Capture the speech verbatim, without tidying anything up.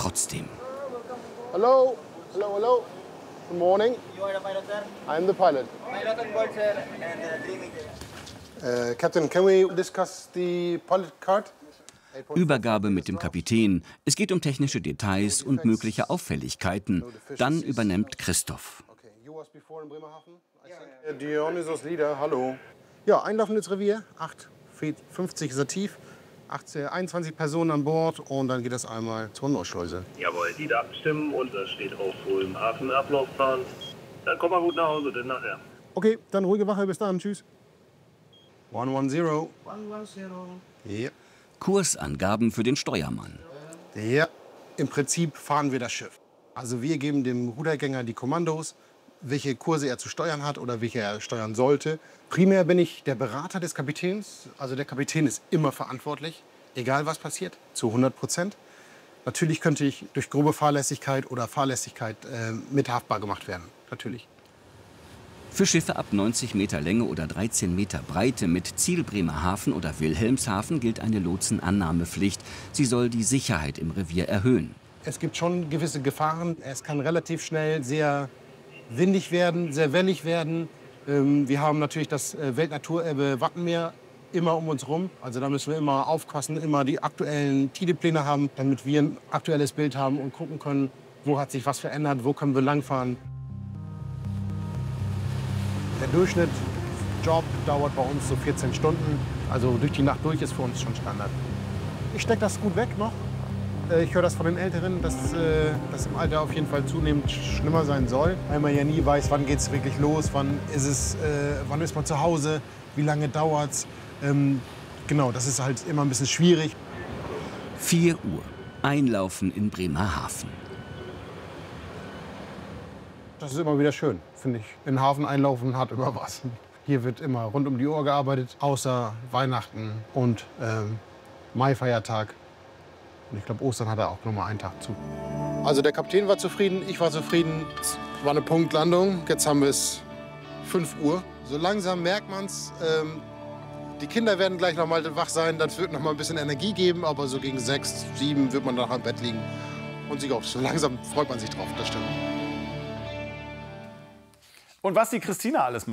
trotzdem. Hello, hello, hello. Good morning. You are the pilot, sir? I'm the pilot. Pilot on board, sir, and uh, dreaming. Uh, Captain, can we discuss the pilot card? Übergabe mit dem Kapitän. Es geht um technische Details und mögliche Auffälligkeiten. Dann übernimmt Christoph. Okay, you was before in Bremerhaven? Ja, Dionysos Lieder, hallo. Ja, Einlaufen ins Revier, acht Meter fünfzig ist er tief, achtzehn, einundzwanzig Personen an Bord und dann geht das einmal zur Nordschleuse. Jawohl, die da abstimmen und da steht auch wohl im Hafen Ablaufplan. Dann kommt mal gut nach Hause, denn nachher. Okay, dann ruhige Wache, bis dann, tschüss. eins eins null. eins eins null. Ja. Kursangaben für den Steuermann. Ja, im Prinzip fahren wir das Schiff. Also wir geben dem Rudergänger die Kommandos, welche Kurse er zu steuern hat oder welche er steuern sollte. Primär bin ich der Berater des Kapitäns. Also der Kapitän ist immer verantwortlich, egal was passiert, zu hundert Prozent. Natürlich könnte ich durch grobe Fahrlässigkeit oder Fahrlässigkeit äh, mithaftbar gemacht werden, natürlich. Für Schiffe ab neunzig Meter Länge oder dreizehn Meter Breite mit Ziel Bremerhaven oder Wilhelmshaven gilt eine Lotsenannahmepflicht. Sie soll die Sicherheit im Revier erhöhen. Es gibt schon gewisse Gefahren. Es kann relativ schnell sehr windig werden, sehr wellig werden. Ähm, wir haben natürlich das äh, Weltnaturerbe Wattenmeer immer um uns rum. Also da müssen wir immer aufpassen, immer die aktuellen Tidepläne haben, damit wir ein aktuelles Bild haben und gucken können, wo hat sich was verändert, wo können wir langfahren. Der Durchschnittsjob dauert bei uns so vierzehn Stunden. Also durch die Nacht durch ist für uns schon Standard. Ich stecke das gut weg noch. Ich höre das von den Älteren, dass äh, das im Alter auf jeden Fall zunehmend schlimmer sein soll. Weil man ja nie weiß, wann geht es wirklich los, wann ist, es, äh, wann ist man zu Hause, wie lange dauert es. Ähm, genau, das ist halt immer ein bisschen schwierig. vier Uhr. Einlaufen in Bremerhaven. Das ist immer wieder schön, finde ich. In den Hafen einlaufen hat immer was. Hier wird immer rund um die Uhr gearbeitet, außer Weihnachten und ähm, Maifeiertag. Und ich glaube, Ostern hat er auch noch mal einen Tag zu. Also der Kapitän war zufrieden, ich war zufrieden. Es war eine Punktlandung. Jetzt haben wir es fünf Uhr. So langsam merkt man es. Ähm, die Kinder werden gleich noch mal wach sein. Das wird noch mal ein bisschen Energie geben. Aber so gegen sechs, sieben wird man dann im Bett liegen. Und sich auch so langsam freut man sich drauf, das stimmt. Und was die Christina alles macht.